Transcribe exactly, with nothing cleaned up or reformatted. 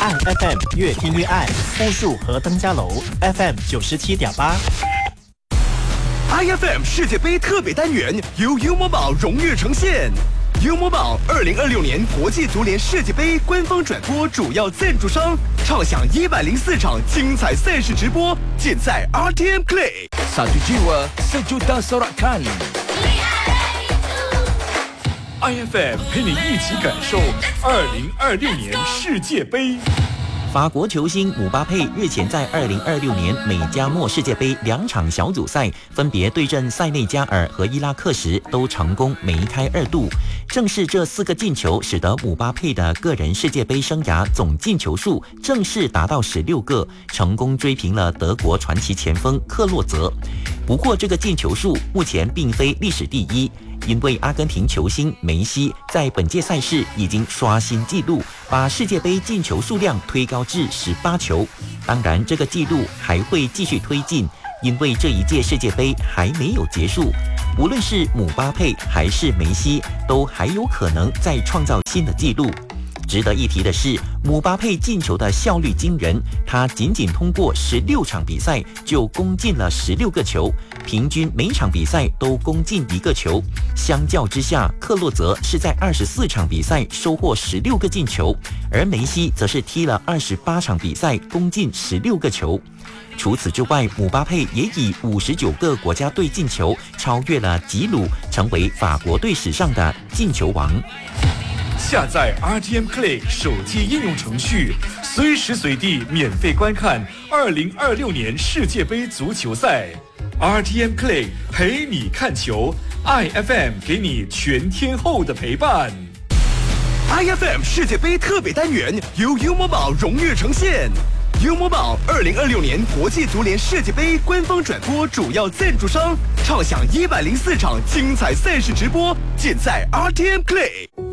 爱 F M 越听越爱，复数和登嘉楼 F M 九十七点八。 I F M 世界杯特别单元由优某宝荣誉呈现。优某宝二零二六年国际足联世界杯官方转播主要赞助商，畅享一百零四场精彩赛事直播，尽在 R T M Play。 Satu jiwa sejuta sorakan。 I F M 陪你一起感受二零二六年世界杯。 法国球星姆巴佩日前在二零二六年美加墨世界杯两场小组赛分别对阵塞内加尔和伊拉克时都成功梅开二度，正是这四个进球使得姆巴佩的个人世界杯生涯总进球数正式达到十六个，成功追平了德国传奇前锋克洛泽。不过这个进球数目前并非历史第一，因为阿根廷球星梅西在本届赛事已经刷新纪录，把世界杯进球数量推高至十八球。当然这个纪录还会继续推进，因为这一届世界杯还没有结束，无论是姆巴佩还是梅西都还有可能再创造新的纪录。值得一提的是，姆巴佩进球的效率惊人，他仅仅通过十六场比赛就攻进了十六个球，平均每场比赛都攻进一个球。相较之下，克洛泽是在二十四场比赛收获十六个进球，而梅西则是踢了二十八场比赛攻进十六个球。除此之外，姆巴佩也以五十九个国家队进球超越了吉鲁，成为法国队史上的进球王。 下载 R T M Play 手机应用程序，随时随地免费观看二零二六年世界杯足球赛。R T M Play 陪你看球 ，I F M 给你全天候的陪伴。 I F M 世界杯特别单元由优某宝荣誉呈现。优某宝二零二六年国际足联世界杯官方转播主要赞助商，畅享一百零四场精彩赛事直播，尽在 R T M Play。